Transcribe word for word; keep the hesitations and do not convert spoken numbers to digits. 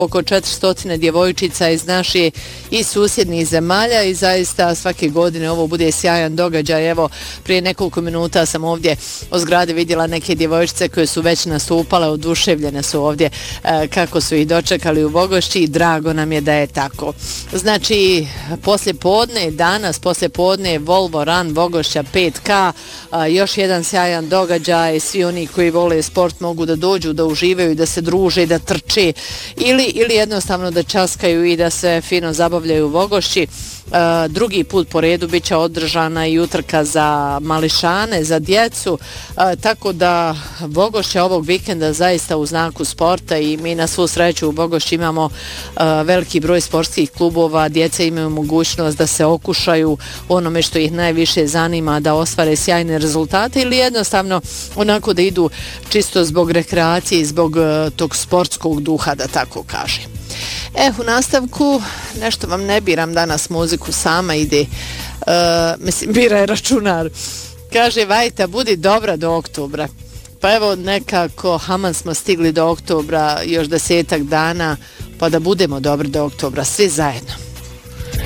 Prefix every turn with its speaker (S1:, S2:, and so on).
S1: oko četiristo djevojčica iz naše i susjednih zemalja i zaista svake godine ovo bude sjajan događaj. Evo, prije nekoliko minuta sam ovdje o zgradi vidjela neke djevojčice koje su već nastupale, oduševljene su ovdje e, kako su ih dočekali u Vogošći i drago nam je da je tako. Znači, poslije podne, danas poslije podne Volvo Run Vogošća pet ka, a, još jedan sjajan događaj, svi oni koji vole sport mogu da dođu, da uživaju, da se druže, da trče ili ili jednostavno da časkaju i da se fino zabavljaju u Vogošći. Uh, drugi put po redu bit će održana i utrka za mališane, za djecu, uh, tako da Vogošće ovog vikenda zaista u znaku sporta i mi na svu sreću u Vogošći imamo uh, veliki broj sportskih klubova, djeca imaju mogućnost da se okušaju onome što ih najviše zanima, da ostvare sjajne rezultate ili jednostavno onako da idu čisto zbog rekreacije i zbog uh, tog sportskog duha, da tako kažem. E, u nastavku, nešto vam ne biram danas muziku, sama ide, uh, mislim, bira je računar. Kaže, Vajta, budi dobra do oktobra. Pa evo, nekako, haman smo stigli do oktobra, još desetak dana, pa da budemo dobri do oktobra, svi zajedno.